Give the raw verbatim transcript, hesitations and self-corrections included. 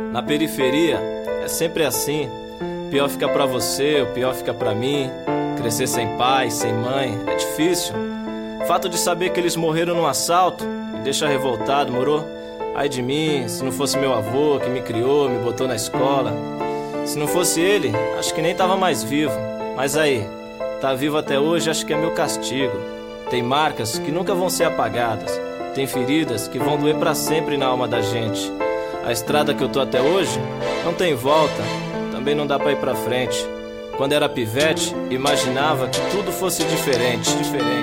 Na periferia é sempre assim. O pior fica pra você, o pior fica pra mim. Crescer sem pai, sem mãe, é difícil. O fato de saber que eles morreram num assalto me deixa revoltado, moro? Ai de mim, se não fosse meu avô que me criou, me botou na escola. Se não fosse ele, acho que nem tava mais vivo. Mas aí, tá vivo até hoje, acho que é meu castigo. Tem marcas que nunca vão ser apagadas. Tem feridas que vão doer pra sempre na alma da gente. A estrada que eu tô até hoje não tem volta, também não dá pra ir pra frente. Quando era pivete, imaginava que tudo fosse diferente, diferente.